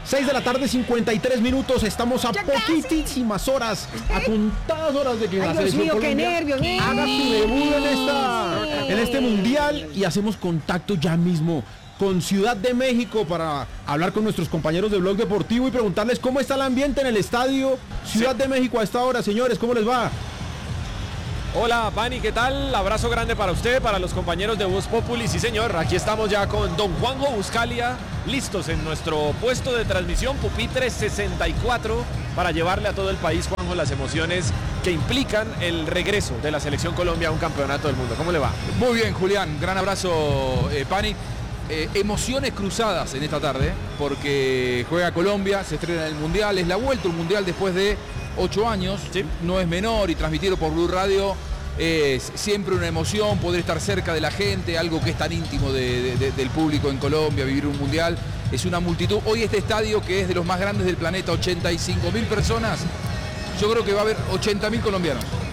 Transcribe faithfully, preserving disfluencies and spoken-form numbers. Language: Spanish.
seis de la tarde, cincuenta y tres minutos. Estamos a Ya poquitísimas horas, a contadas horas de que Ay, la Dios selección mío, qué Colombia nervios, ¿eh? haga su debut en, esta, Sí. en este mundial, y hacemos contacto ya mismo con Ciudad de México para hablar con nuestros compañeros de Blog Deportivo y preguntarles cómo está el ambiente en el estadio Ciudad de México a esta hora. Señores, ¿cómo les va? Hola, Pani, ¿qué tal? Abrazo grande para usted, para los compañeros de Voz Populi. Sí, señor, aquí estamos ya con don Juanjo Buscalia, listos en nuestro puesto de transmisión, pupitre sesenta y cuatro, para llevarle a todo el país, Juanjo, las emociones que implican el regreso de la Selección Colombia a un campeonato del mundo. ¿Cómo le va? Muy bien, Julián, gran abrazo, eh, Pani. Eh, emociones cruzadas en esta tarde, porque juega Colombia, se estrena en el Mundial, es la vuelta al Mundial después de ocho años, sí. No es menor, y transmitirlo por Blue Radio es siempre una emoción, poder estar cerca de la gente, algo que es tan íntimo de, de, de, del público en Colombia, vivir un Mundial, es una multitud. Hoy este estadio, que es de los más grandes del planeta, ochenta y cinco mil personas, yo creo que va a haber ochenta mil colombianos.